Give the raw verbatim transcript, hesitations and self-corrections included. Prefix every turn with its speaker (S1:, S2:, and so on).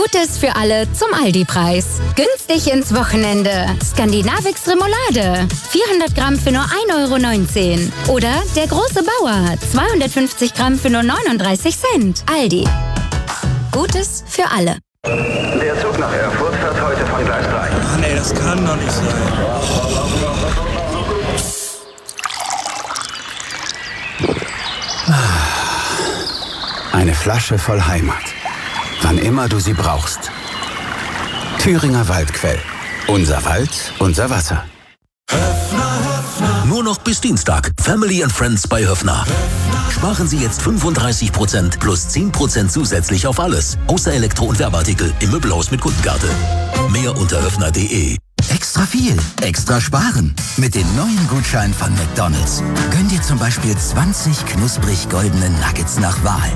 S1: Gutes für alle zum Aldi-Preis. Günstig ins Wochenende. Skandinavix Remoulade. vierhundert Gramm für nur ein Euro neunzehn. Oder der große Bauer. zweihundertfünfzig Gramm für nur neununddreißig Cent. Aldi. Gutes für alle.
S2: Der Zug nach Erfurt fährt heute von Gleis drei.
S3: Ach nee, das kann doch nicht sein.
S4: Eine Flasche voll Heimat. Wann immer du sie brauchst. Thüringer Waldquell. Unser Wald, unser Wasser.
S5: Nur noch bis Dienstag. Family and Friends bei Höffner. Sparen Sie jetzt fünfunddreißig Prozent plus zehn Prozent zusätzlich auf alles. Außer Elektro- und Werbeartikel im Möbelhaus mit Kundenkarte. Mehr unter höffner punkt de.
S6: Extra viel, extra sparen. Mit den neuen Gutscheinen von McDonald's. Gönn dir zum Beispiel zwanzig knusprig goldene Nuggets nach Wahl.